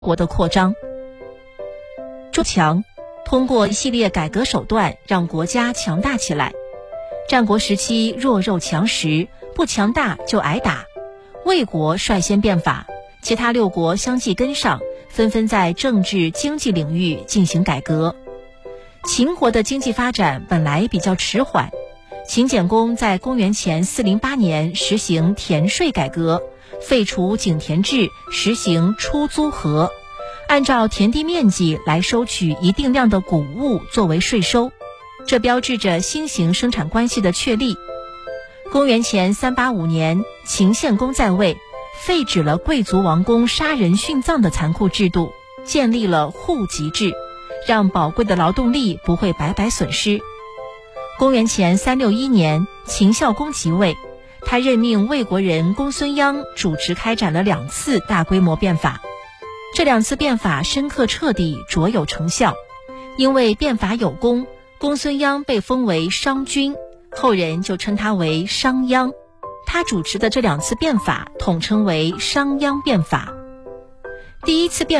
国的扩张。中强通过一系列改革手段让国家强大起来。战国时期弱肉强食，不强大就挨打。魏国率先变法，其他6国相继跟上，纷纷在政治经济领域进行改革。秦国的经济发展本来比较迟缓，秦简公在公元前408年实行田税改革，废除井田制，实行出租河，按照田地面积来收取一定量的谷物作为税收，这标志着新型生产关系的确立。公元前385年，秦献公在位，废止了贵族王公杀人殉葬的残酷制度，建立了户籍制，让宝贵的劳动力不会白白损失。公元前361年，秦孝公即位，他任命魏国人公孙鞅主持开展了2次大规模变法。这2次变法深刻彻底，卓有成效。因为变法有功，公孙鞅被封为商君，后人就称他为商鞅。他主持的这2次变法统称为商鞅变法。第一次变